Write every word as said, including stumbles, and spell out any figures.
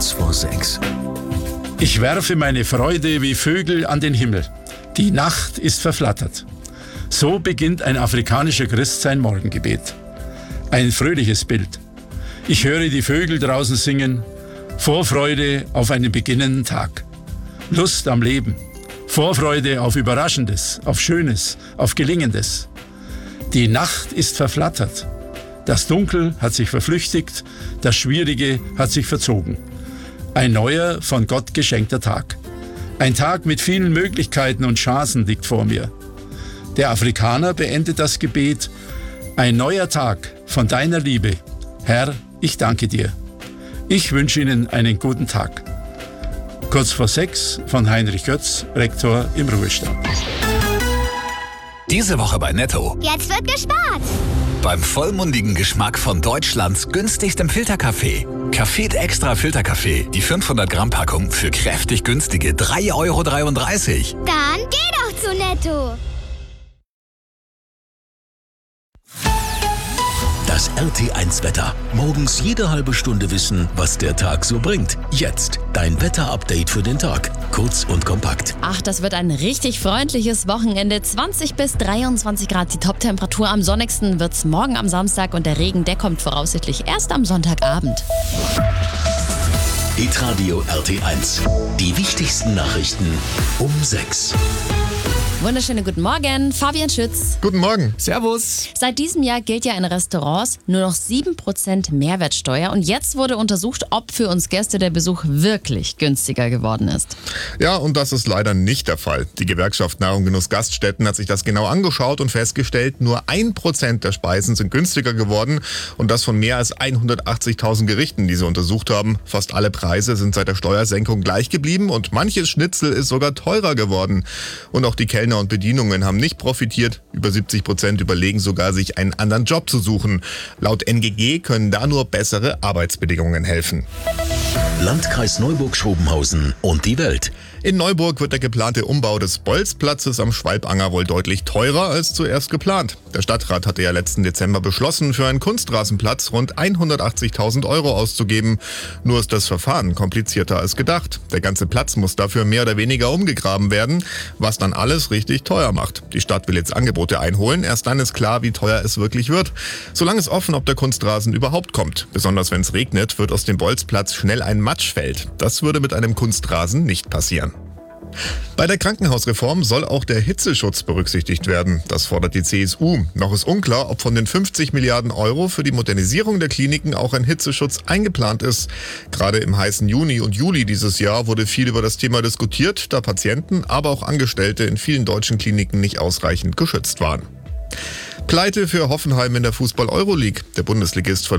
kurz vor sechs. Ich werfe meine Freude wie Vögel an den Himmel. Die Nacht ist verflattert. So beginnt ein afrikanischer Christ sein Morgengebet. Ein fröhliches Bild. Ich höre die Vögel draußen singen. Vorfreude auf einen beginnenden Tag. Lust am Leben. Vorfreude auf Überraschendes, auf Schönes, auf Gelingendes. Die Nacht ist verflattert. Das Dunkel hat sich verflüchtigt, das Schwierige hat sich verzogen. Ein neuer, von Gott geschenkter Tag. Ein Tag mit vielen Möglichkeiten und Chancen liegt vor mir. Der Afrikaner beendet das Gebet: Ein neuer Tag von deiner Liebe. Herr, ich danke dir. Ich wünsche Ihnen einen guten Tag. Kurz vor sechs von Heinrich Götz, Rektor im Ruhestand. Diese Woche bei Netto. Jetzt wird gespart. Beim vollmundigen Geschmack von Deutschlands günstigstem Filterkaffee. Café Extra Filterkaffee. Die fünfhundert Gramm Packung für kräftig günstige drei Euro dreiunddreißig. Dann geh doch zu Netto. Das R T eins Wetter. Morgens jede halbe Stunde wissen, was der Tag so bringt. Jetzt dein Wetter-Update für den Tag. Kurz und kompakt. Ach, das wird ein richtig freundliches Wochenende. zwanzig bis dreiundzwanzig Grad die Toptemperatur. Am sonnigsten wird's morgen am Samstag und der Regen, der kommt voraussichtlich erst am Sonntagabend. Hitradio R T eins. Die wichtigsten Nachrichten um sechs. Wunderschönen guten Morgen, Fabian Schütz. Guten Morgen. Servus. Seit diesem Jahr gilt ja in Restaurants nur noch sieben Prozent Mehrwertsteuer. Und jetzt wurde untersucht, ob für uns Gäste der Besuch wirklich günstiger geworden ist. Ja, und das ist leider nicht der Fall. Die Gewerkschaft Nahrung Genuss Gaststätten hat sich das genau angeschaut und festgestellt, nur ein Prozent der Speisen sind günstiger geworden. Und das von mehr als hundertachtzigtausend Gerichten, die sie untersucht haben. Fast alle Preise sind seit der Steuersenkung gleich geblieben und manches Schnitzel ist sogar teurer geworden. Und auch die Kellner und Bedienungen haben nicht profitiert. Über siebzig Prozent überlegen sogar, sich einen anderen Job zu suchen. Laut N G G können da nur bessere Arbeitsbedingungen helfen. Landkreis Neuburg-Schrobenhausen und die Welt. In Neuburg wird der geplante Umbau des Bolzplatzes am Schwalbanger wohl deutlich teurer als zuerst geplant. Der Stadtrat hatte ja letzten Dezember beschlossen, für einen Kunstrasenplatz rund hundertachtzigtausend Euro auszugeben. Nur ist das Verfahren komplizierter als gedacht. Der ganze Platz muss dafür mehr oder weniger umgegraben werden, was dann alles richtig teuer macht. Die Stadt will jetzt Angebote einholen. Erst dann ist klar, wie teuer es wirklich wird. Solange ist offen, ob der Kunstrasen überhaupt kommt. Besonders wenn es regnet, wird aus dem Bolzplatz schnell ein Matschfeld. Das würde mit einem Kunstrasen nicht passieren. Bei der Krankenhausreform soll auch der Hitzeschutz berücksichtigt werden. Das fordert die C S U. Noch ist unklar, ob von den fünfzig Milliarden Euro für die Modernisierung der Kliniken auch ein Hitzeschutz eingeplant ist. Gerade im heißen Juni und Juli dieses Jahr wurde viel über das Thema diskutiert, da Patienten, aber auch Angestellte in vielen deutschen Kliniken nicht ausreichend geschützt waren. Pleite für Hoffenheim in der Fußball-Euroleague. Der Bundesligist